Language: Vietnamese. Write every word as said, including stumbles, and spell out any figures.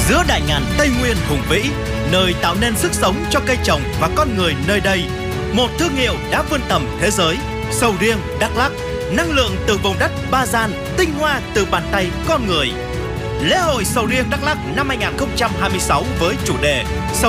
Giữa đại ngàn Tây Nguyên hùng vĩ, nơi tạo nên sức sống cho cây trồng và con người nơi đây, một thương hiệu đã vươn tầm thế giới. Sầu riêng Đắk Lắk, năng lượng từ vùng đất Ba Gian, tinh hoa từ bàn tay con người. Lễ hội sầu riêng Đắk Lắk năm hai nghìn không trăm hai mươi sáu với chủ đề Sầu